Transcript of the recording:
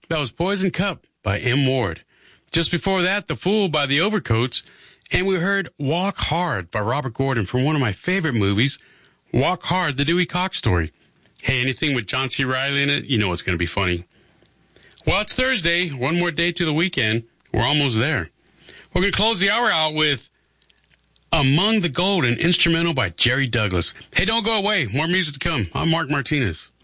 That was Poison Cup by M. Ward. Just before that, The Fool by the Overcoats. And we heard Walk Hard by Robert Gordon from one of my favorite movies, Walk Hard, the Dewey Cox story. Hey, anything with John C. Reilly in it, you know it's going to be funny. Well, it's Thursday. One more day to the weekend. We're almost there. We're going to close the hour out with Among the Gold, an instrumental by Jerry Douglas. Hey, don't go away. More music to come. I'm Mark Martinez.